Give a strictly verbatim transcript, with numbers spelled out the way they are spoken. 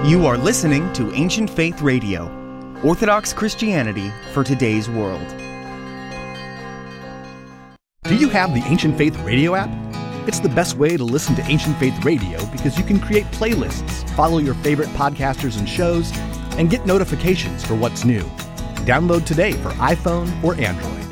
You are listening to Ancient Faith Radio, Orthodox Christianity for today's world. Do you have the Ancient Faith Radio app? It's the best way to listen to Ancient Faith Radio because you can create playlists, follow your favorite podcasters and shows, and get notifications for what's new. Download today for iPhone or Android.